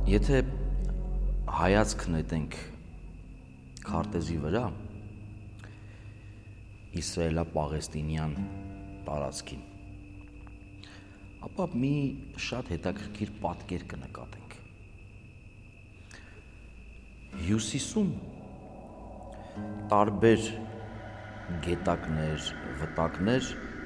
Եթե հայացք նետենք քարտեզի վրա իսրայելա-պաղեստինյան տարածքին, ապա մի շատ հետաքրքիր պատկեր կնկատենք։ Հյուսիսում տարբեր գետակներ, վտակներ